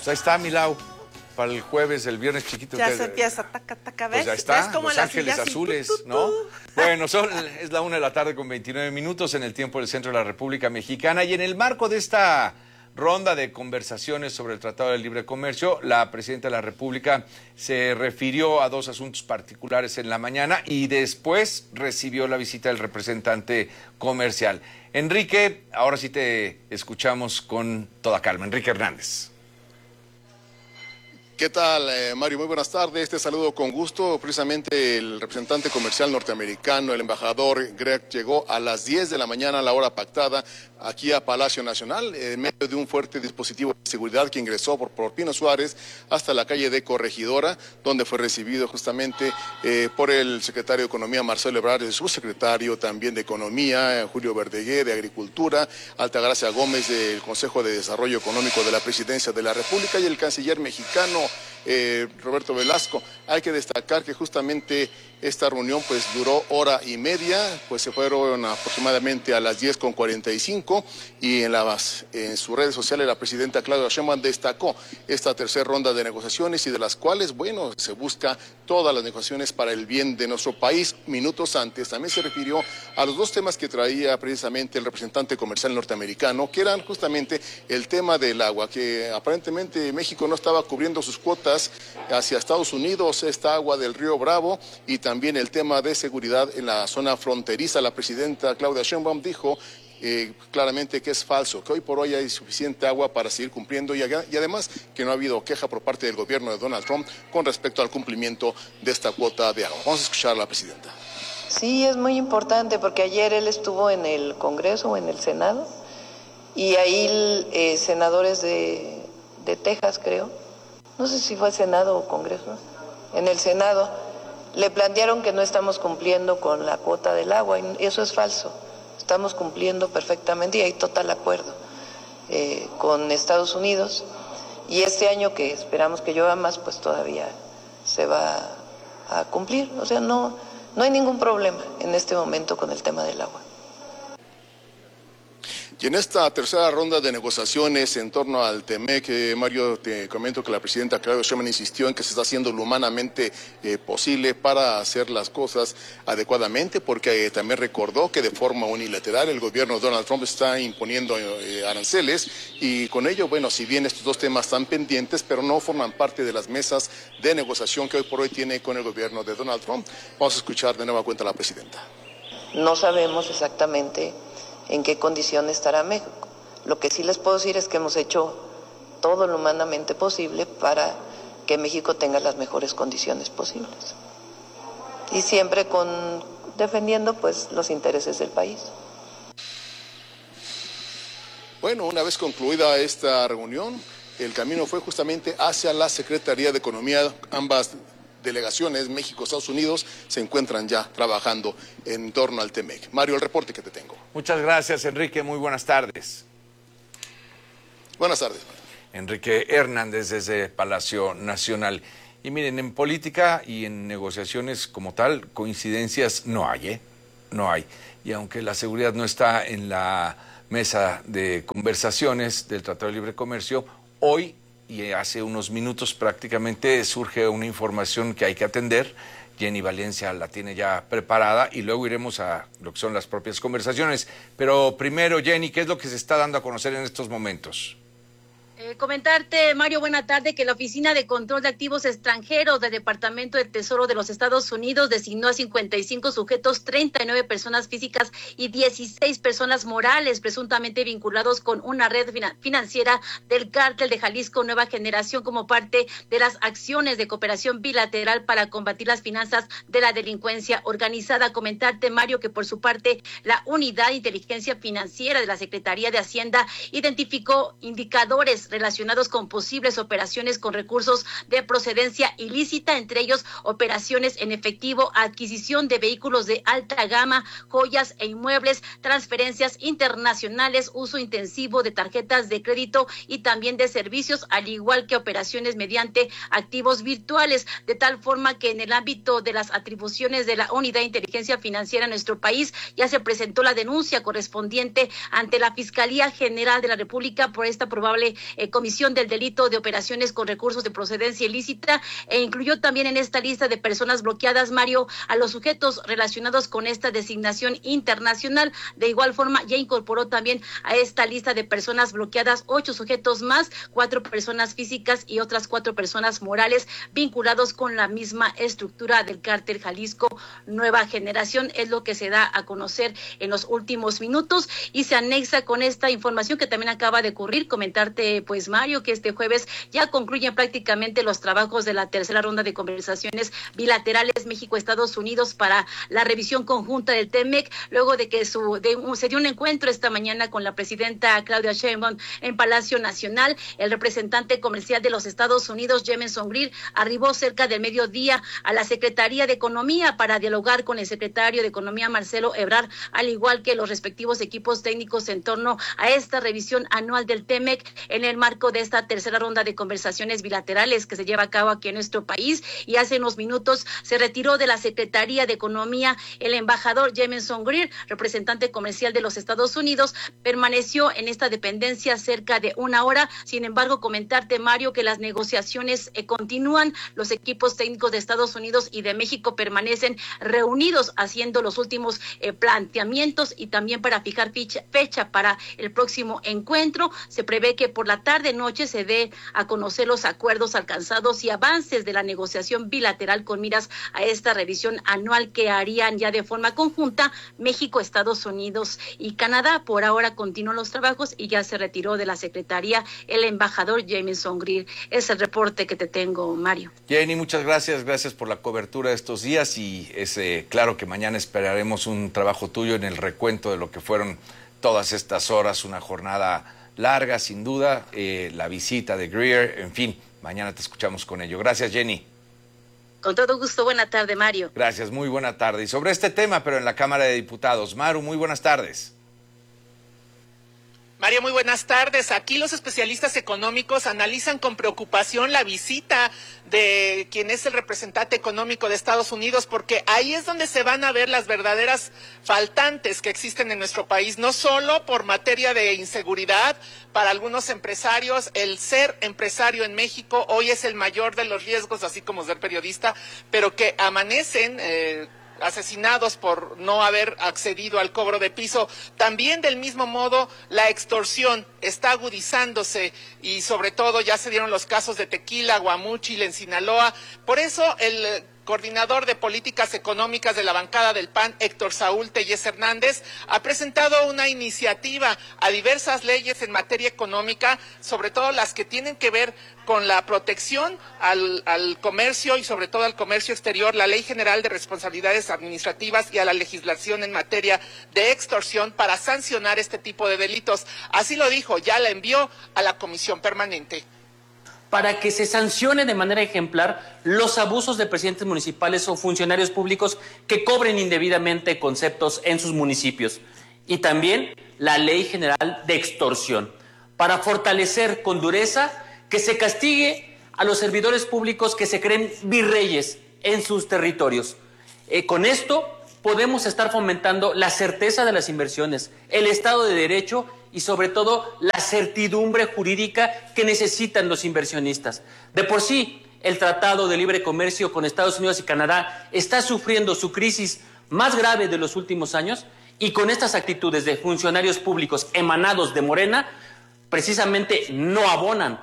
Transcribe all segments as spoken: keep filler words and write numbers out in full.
Pues ahí está, Milau, para el jueves, el viernes chiquito. Ya que, se empieza, taca, taca, ¿ves? Pues ya está, ¿Ves como Los Ángeles Azules, tú, tú, tú. ¿no? Bueno, son, es la una de la tarde con veintinueve minutos en el tiempo del centro de la República Mexicana, y en el marco de esta ronda de conversaciones sobre el Tratado de Libre Comercio, la presidenta de la República se refirió a dos asuntos particulares en la mañana y después recibió la visita del representante comercial. Enrique, ahora sí te escuchamos con toda calma. Enrique Hernández. ¿Qué tal, eh, Mario? Muy buenas tardes. Te saludo con gusto. Precisamente el representante comercial norteamericano, el embajador Gregg, llegó a las diez de la mañana a la hora pactada aquí a Palacio Nacional, en medio de un fuerte dispositivo de seguridad que ingresó por, por Pino Suárez hasta la calle de Corregidora, donde fue recibido justamente eh, por el secretario de Economía, Marcelo Ebrard, su secretario también de Economía, Julio Verdeguer, de Agricultura, Altagracia Gómez, del Consejo de Desarrollo Económico de la Presidencia de la República, y el canciller mexicano, Eh, Roberto Velasco. Hay que destacar que justamente esta reunión pues duró hora y media, pues se fueron aproximadamente a las diez con cuarenta y cinco, y en, las, en sus redes sociales la presidenta Claudia Sheinbaum destacó esta tercera ronda de negociaciones, y de las cuales, bueno, se busca todas las negociaciones para el bien de nuestro país. Minutos antes también se refirió a los dos temas que traía precisamente el representante comercial norteamericano, que eran justamente el tema del agua, que aparentemente México no estaba cubriendo sus cuotas hacia Estados Unidos, esta agua del río Bravo, y también el tema de seguridad en la zona fronteriza. La presidenta Claudia Sheinbaum dijo eh, claramente que es falso, que hoy por hoy hay suficiente agua para seguir cumpliendo, y, y además que no ha habido queja por parte del gobierno de Donald Trump con respecto al cumplimiento de esta cuota de agua. Vamos a escuchar a la presidenta. Sí, es muy importante porque ayer él estuvo en el Congreso o en el Senado, y ahí eh, senadores de, de Texas, creo, no sé si fue Senado o Congreso, en el Senado le plantearon que no estamos cumpliendo con la cuota del agua, y eso es falso. Estamos cumpliendo perfectamente, y hay total acuerdo eh, con Estados Unidos, y este año que esperamos que llueva más, pues todavía se va a cumplir. O sea, no, no hay ningún problema en este momento con el tema del agua. Y en esta tercera ronda de negociaciones en torno al TEMEC, eh, Mario, te comento que la presidenta Claudia Sheinbaum insistió en que se está haciendo lo humanamente eh, posible para hacer las cosas adecuadamente, porque eh, también recordó que de forma unilateral el gobierno de Donald Trump está imponiendo eh, aranceles, y con ello, bueno, si bien estos dos temas están pendientes, pero no forman parte de las mesas de negociación que hoy por hoy tiene con el gobierno de Donald Trump. Vamos a escuchar de nueva cuenta a la presidenta. No sabemos exactamente en qué condición estará México. Lo que sí les puedo decir es que hemos hecho todo lo humanamente posible para que México tenga las mejores condiciones posibles, y siempre con defendiendo pues los intereses del país. Bueno, una vez concluida esta reunión, el camino fue justamente hacia la Secretaría de Economía. Ambas delegaciones, México, Estados Unidos, se encuentran ya trabajando en torno al TEMEC. Mario, el reporte que te tengo. Muchas gracias, Enrique. Muy buenas tardes. Buenas tardes, Mario. Enrique Hernández desde Palacio Nacional. Y miren, en política y en negociaciones como tal, coincidencias no hay, ¿eh? No hay. Y aunque la seguridad no está en la mesa de conversaciones del Tratado de Libre Comercio, hoy y hace unos minutos prácticamente surge una información que hay que atender. Jenny Valencia la tiene ya preparada y luego iremos a lo que son las propias conversaciones. Pero primero, Jenny, ¿qué es lo que se está dando a conocer en estos momentos? Eh, comentarte, Mario, buena tarde, que la Oficina de Control de Activos Extranjeros del Departamento del Tesoro de los Estados Unidos designó a cincuenta y cinco sujetos, treinta y nueve personas físicas y dieciséis personas morales presuntamente vinculados con una red fina- financiera del Cártel de Jalisco Nueva Generación como parte de las acciones de cooperación bilateral para combatir las finanzas de la delincuencia organizada. Comentarte, Mario, que por su parte la Unidad de Inteligencia Financiera de la Secretaría de Hacienda identificó indicadores relacionados con posibles operaciones con recursos de procedencia ilícita, entre ellos operaciones en efectivo, adquisición de vehículos de alta gama, joyas e inmuebles, transferencias internacionales, uso intensivo de tarjetas de crédito y también de servicios, al igual que operaciones mediante activos virtuales, de tal forma que en el ámbito de las atribuciones de la Unidad de Inteligencia Financiera en nuestro país ya se presentó la denuncia correspondiente ante la Fiscalía General de la República por esta probable eh, comisión del delito de operaciones con recursos de procedencia ilícita e incluyó también en esta lista de personas bloqueadas, Mario, a los sujetos relacionados con esta designación internacional. De igual forma, ya incorporó también a esta lista de personas bloqueadas ocho sujetos más, cuatro personas físicas y otras cuatro personas morales vinculados con la misma estructura del cártel Jalisco Nueva Generación. Es lo que se da a conocer en los últimos minutos y se anexa con esta información que también acaba de ocurrir. Comentarte, pues, Mario, que este jueves ya concluyen prácticamente los trabajos de la tercera ronda de conversaciones bilaterales México-Estados Unidos para la revisión conjunta del T E M E C, luego de que su, de, se dio un encuentro esta mañana con la presidenta Claudia Sheinbaum en Palacio Nacional. El representante comercial de los Estados Unidos, Jameson Greer, arribó cerca del mediodía a la Secretaría de Economía para dialogar con el secretario de Economía, Marcelo Ebrard, al igual que los respectivos equipos técnicos en torno a esta revisión anual del T E M E C en el marco de esta tercera ronda de conversaciones bilaterales que se lleva a cabo aquí en nuestro país. Y hace unos minutos se retiró de la Secretaría de Economía el embajador Jameson Greer, representante comercial de los Estados Unidos, permaneció en esta dependencia cerca de una hora. Sin embargo, comentarte, Mario, que las negociaciones eh, continúan. Los equipos técnicos de Estados Unidos y de México permanecen reunidos haciendo los últimos eh, planteamientos y también para fijar fecha, fecha para el próximo encuentro. Se prevé que por la tarde noche se dé a conocer los acuerdos alcanzados y avances de la negociación bilateral con miras a esta revisión anual que harían ya de forma conjunta México, Estados Unidos y Canadá. Por ahora continúan los trabajos y ya se retiró de la Secretaría el embajador Jameson Greer. Es el reporte que te tengo, Mario. Jenny, muchas gracias, gracias por la cobertura de estos días y es eh, claro que mañana esperaremos un trabajo tuyo en el recuento de lo que fueron todas estas horas, una jornada larga sin duda, eh, la visita de Greer, en fin, mañana te escuchamos con ello. Gracias, Jenny. Con todo gusto, buena tarde, Mario. Gracias, muy buena tarde. Y sobre este tema, pero en la Cámara de Diputados, Maru, muy buenas tardes. Mario, muy buenas tardes. Aquí los especialistas económicos analizan con preocupación la visita de quien es el representante económico de Estados Unidos, porque ahí es donde se van a ver las verdaderas faltantes que existen en nuestro país, no solo por materia de inseguridad. Para algunos empresarios, el ser empresario en México hoy es el mayor de los riesgos, así como ser periodista, pero que amanecen eh, asesinados por no haber accedido al cobro de piso. También del mismo modo la extorsión está agudizándose y sobre todo ya se dieron los casos de Tequila, Guamúchil en Sinaloa. Por eso el coordinador de políticas económicas de la bancada del P A N, Héctor Saúl Tellez Hernández, ha presentado una iniciativa a diversas leyes en materia económica, sobre todo las que tienen que ver con la protección al, al comercio y sobre todo al comercio exterior, la Ley General de Responsabilidades Administrativas y a la legislación en materia de extorsión para sancionar este tipo de delitos. Así lo dijo, ya la envió a la Comisión Permanente. Para que se sancione de manera ejemplar los abusos de presidentes municipales o funcionarios públicos que cobren indebidamente conceptos en sus municipios. Y también la Ley General de Extorsión, para fortalecer con dureza que se castigue a los servidores públicos que se creen virreyes en sus territorios. Eh, con esto podemos estar fomentando la certeza de las inversiones, el Estado de Derecho y sobre todo la certidumbre jurídica que necesitan los inversionistas. De por sí, el Tratado de Libre Comercio con Estados Unidos y Canadá está sufriendo su crisis más grave de los últimos años y con estas actitudes de funcionarios públicos emanados de Morena, precisamente no abonan.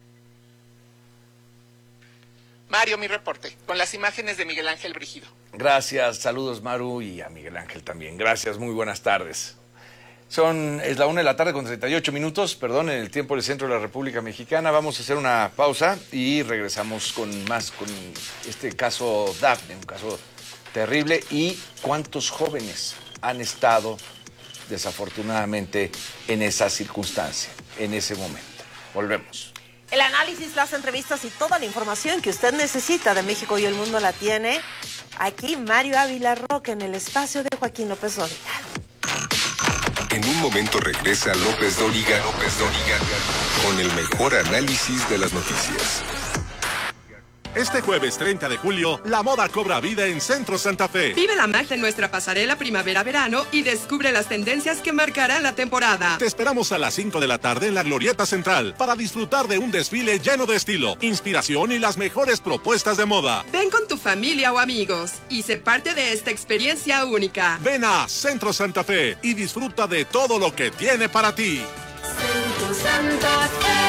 Mario, mi reporte, con las imágenes de Miguel Ángel Brígido. Gracias, saludos Maru y a Miguel Ángel también. Gracias, muy buenas tardes. Son, es la una de la tarde con treinta y ocho minutos, perdón, en el tiempo del centro de la República Mexicana. Vamos a hacer una pausa y regresamos con más, con este caso Dafne, un caso terrible. Y cuántos jóvenes han estado desafortunadamente en esa circunstancia, en ese momento. Volvemos. El análisis, las entrevistas y toda la información que usted necesita de México y el mundo la tiene aquí Mario Ávila Roque en el espacio de Joaquín López Dóriga. En un momento regresa López Dóriga, López Dóriga, con el mejor análisis de las noticias. Este jueves treinta de julio, la moda cobra vida en Centro Santa Fe. Vive la magia en nuestra pasarela primavera-verano y descubre las tendencias que marcarán la temporada. Te esperamos a las cinco de la tarde en la Glorieta Central para disfrutar de un desfile lleno de estilo, inspiración y las mejores propuestas de moda. Ven con tu familia o amigos y sé parte de esta experiencia única. Ven a Centro Santa Fe y disfruta de todo lo que tiene para ti. Centro Santa Fe.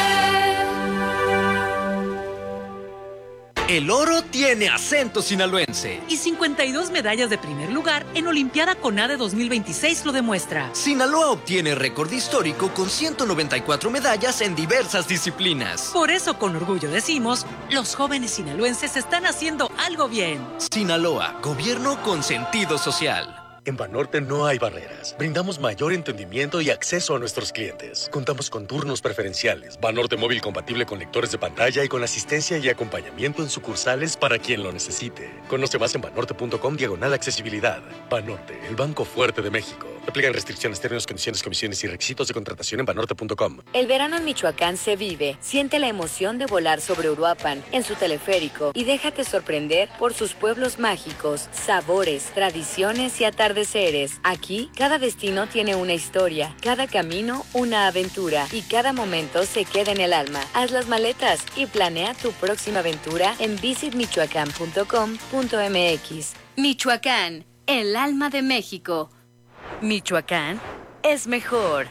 El oro tiene acento sinaloense. Y cincuenta y dos medallas de primer lugar en Olimpiada CONADE dos mil veintiséis lo demuestra. Sinaloa obtiene récord histórico con ciento noventa y cuatro medallas en diversas disciplinas. Por eso con orgullo decimos, los jóvenes sinaloenses están haciendo algo bien. Sinaloa, gobierno con sentido social. En Banorte no hay barreras. Brindamos mayor entendimiento y acceso a nuestros clientes. Contamos con turnos preferenciales, Banorte móvil compatible con lectores de pantalla y con asistencia y acompañamiento en sucursales para quien lo necesite. Conoce más en banorte.com diagonal accesibilidad. Banorte, el banco fuerte de México. Aplican restricciones, términos, condiciones, comisiones y requisitos de contratación en banorte punto com. El verano en Michoacán se vive. Siente la emoción de volar sobre Uruapan en su teleférico y déjate sorprender por sus pueblos mágicos, sabores, tradiciones y atardeceres. Aquí, cada destino tiene una historia, cada camino una aventura y cada momento se queda en el alma. Haz las maletas y planea tu próxima aventura en visit michoacán punto com punto m x. Michoacán, el alma de México. Michoacán es mejor.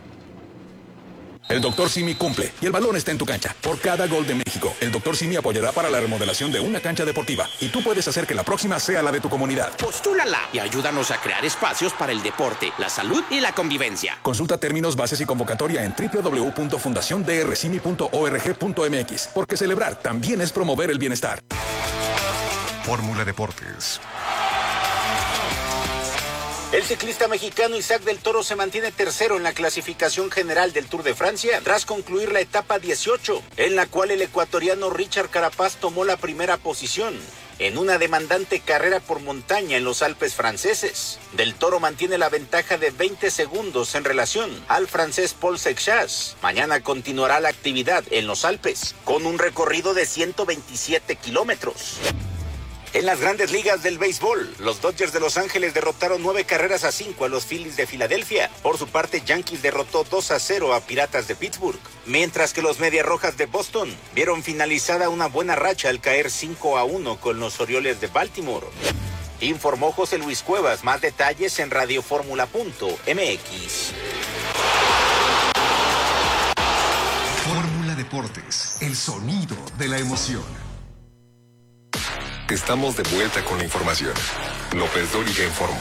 El doctor Simi cumple y el balón está en tu cancha. Por cada gol de México, el doctor Simi apoyará para la remodelación de una cancha deportiva. Y tú puedes hacer que la próxima sea la de tu comunidad. Postúlala y ayúdanos a crear espacios para el deporte, la salud y la convivencia. Consulta términos, bases y convocatoria en doble u doble u doble u punto fundación d r simi punto org punto m x. Porque celebrar también es promover el bienestar. Fórmula Deportes. El ciclista mexicano Isaac del Toro se mantiene tercero en la clasificación general del Tour de Francia tras concluir la etapa dieciocho, en la cual el ecuatoriano Richard Carapaz tomó la primera posición en una demandante carrera por montaña en los Alpes franceses. Del Toro mantiene la ventaja de veinte segundos en relación al francés Paul Seixas. Mañana continuará la actividad en los Alpes con un recorrido de ciento veintisiete kilómetros. En las grandes ligas del béisbol, los Dodgers de Los Ángeles derrotaron nueve carreras a cinco a los Phillies de Filadelfia. Por su parte, Yankees derrotó dos a cero a Piratas de Pittsburgh, mientras que los Medias Rojas de Boston vieron finalizada una buena racha al caer cinco a uno con los Orioles de Baltimore. Informó José Luis Cuevas. Más detalles en radioformula punto m x. Fórmula Deportes, el sonido de la emoción. Estamos de vuelta con la información. López Dóriga informó.